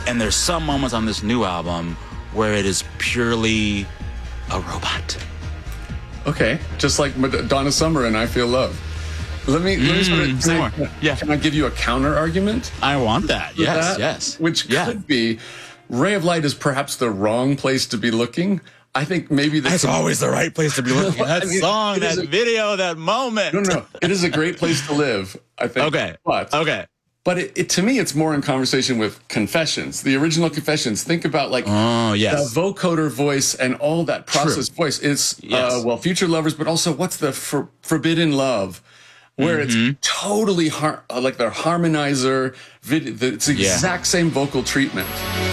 And there's some moments on this new album where it is purely a robot. Okay, just like Donna Summer and I Feel Love. Let me can I give you a counter argument? I want that. Yes. Which could be, Ray of Light is perhaps the wrong place to be looking. I think maybe that's always the right place to be looking. That song, that video, that moment. No. It is a great place to live, I think. Okay. But it to me, it's more in conversation with Confessions, the original Confessions. Think about like the vocoder voice and all that processed voice. It's Future Lovers, but also what's the Forbidden Love, where it's totally like their harmonizer. It's the exact same vocal treatment.